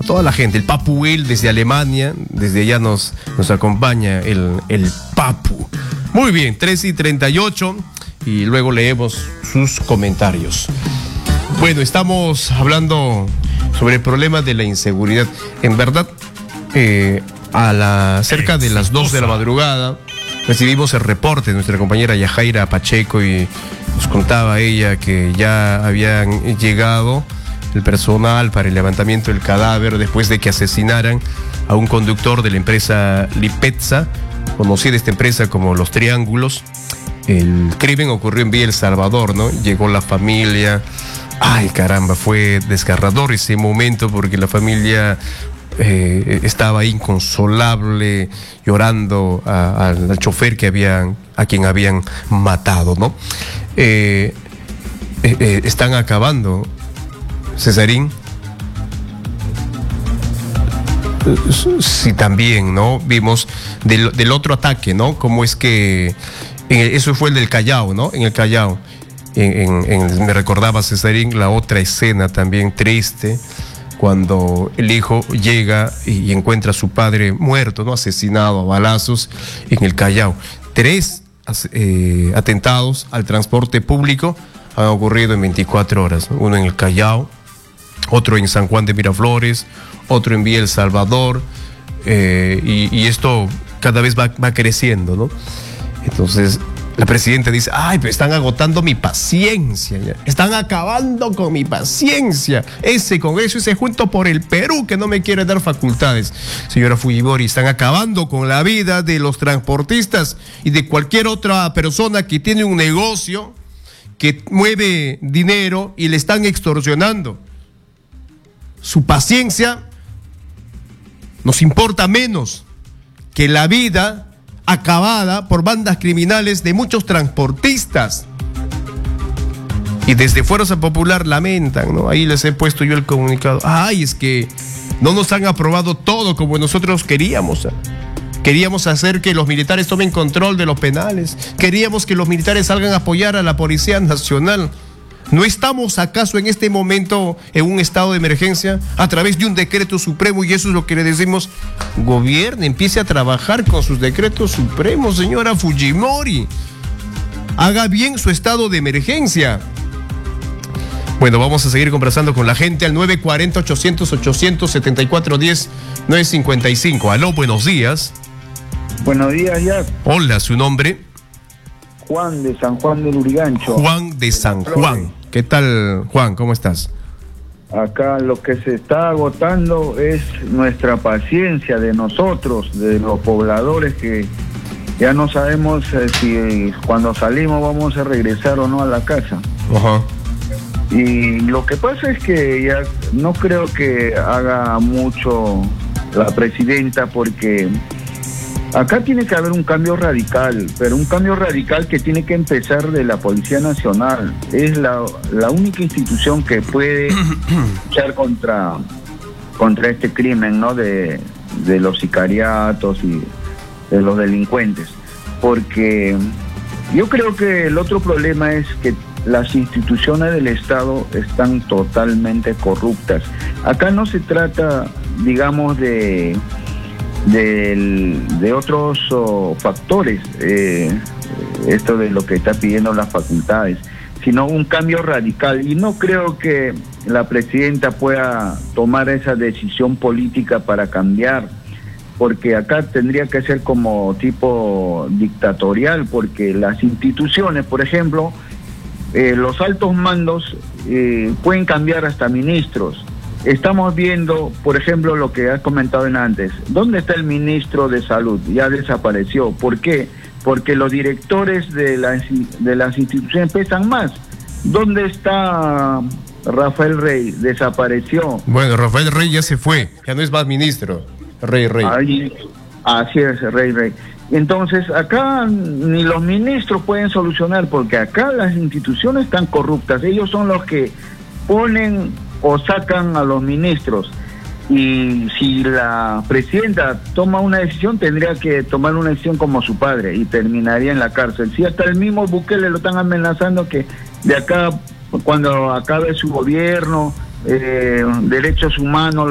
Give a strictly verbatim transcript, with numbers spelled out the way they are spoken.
toda la gente, el Papuel desde Alemania, desde allá nos, nos acompaña el, el Papu. Muy bien, tres y treinta y ocho, y luego leemos sus comentarios. Bueno, estamos hablando sobre el problema de la inseguridad. En verdad, eh, a la cerca de las dos de la madrugada recibimos el reporte de nuestra compañera Yajaira Pacheco y nos contaba ella que ya habían llegado el personal para el levantamiento del cadáver después de que asesinaran a un conductor de la empresa Lipetza, conocida esta empresa como Los Triángulos. El crimen ocurrió en Villa El Salvador, ¿no? Llegó la familia. Ay, caramba, fue desgarrador ese momento porque la familia eh, estaba inconsolable, llorando a, a, al chofer que habían, a quien habían matado, ¿no? Eh, eh, eh, están acabando, Cesarín. Sí, también, ¿no? Vimos del, del otro ataque, ¿no? Cómo es que en el, eso fue el del Callao, ¿no? En el Callao. En, en, en, me recordaba, Cesarín, la otra escena también triste, cuando el hijo llega y, y encuentra a su padre muerto, ¿no? Asesinado a balazos en el Callao. Tres eh, atentados al transporte público han ocurrido en veinticuatro horas, ¿no? Uno en el Callao, otro en San Juan de Miraflores, otro en Villa El Salvador, eh, y, y esto cada vez va, va creciendo, ¿no? Entonces la presidenta dice, ay, pero están agotando mi paciencia, ya. Están acabando con mi paciencia, ese Congreso, ese junto por el Perú que no me quiere dar facultades. Señora Fujimori, están acabando con la vida de los transportistas y de cualquier otra persona que tiene un negocio, que mueve dinero y le están extorsionando. Su paciencia nos importa menos que la vida acabada por bandas criminales de muchos transportistas. Y desde Fuerza Popular lamentan, ¿no? Ahí les he puesto yo el comunicado. Ay, es que no nos han aprobado todo como nosotros queríamos. Queríamos hacer que los militares tomen control de los penales. Queríamos que los militares salgan a apoyar a la Policía Nacional. ¿No estamos acaso en este momento en un estado de emergencia a través de un decreto supremo? Y eso es lo que le decimos: gobierne, empiece a trabajar con sus decretos supremos, señora Fujimori. Haga bien su estado de emergencia. Bueno, vamos a seguir conversando con la gente al nueve cuatro cero, ochocientos, ochocientos setenta y cuatro diez, nueve cincuenta y cinco. Aló, buenos días. Buenos días, ya. Hola, ¿su nombre? Juan de San Juan del Urigancho. Juan de San Juan. ¿Qué tal, Juan? ¿Cómo estás? Acá lo que se está agotando es nuestra paciencia de nosotros, de los pobladores, que ya no sabemos eh, si cuando salimos vamos a regresar o no a la casa. Ajá. Y lo que pasa es que ya no creo que haga mucho la presidenta, porque acá tiene que haber un cambio radical, pero un cambio radical que tiene que empezar de la Policía Nacional. Es la, la única institución que puede luchar contra, contra este crimen, ¿no? De, de los sicariatos y de los delincuentes. Porque yo creo que el otro problema es que las instituciones del Estado están totalmente corruptas. Acá no se trata, digamos, de... De, de otros oh, factores, eh, esto de lo que está pidiendo las facultades, sino un cambio radical. Y no creo que la presidenta pueda tomar esa decisión política para cambiar, porque acá tendría que ser como tipo dictatorial, porque las instituciones, por ejemplo, eh, los altos mandos eh, pueden cambiar hasta ministros. Estamos viendo, por ejemplo, lo que has comentado en antes. ¿Dónde está el ministro de Salud? Ya desapareció. ¿Por qué? Porque los directores de las, de las instituciones pesan más. ¿Dónde está Rafael Rey? Desapareció. Bueno, Rafael Rey ya se fue. Ya no es más ministro. Rey Rey. Ahí, así es, Rey Rey. Entonces, acá ni los ministros pueden solucionar, porque acá las instituciones están corruptas. Ellos son los que ponen o sacan a los ministros, y si la presidenta toma una decisión, tendría que tomar una decisión como su padre y terminaría en la cárcel. Si hasta el mismo Bukele lo están amenazando que de acá, cuando acabe su gobierno, eh, derechos humanos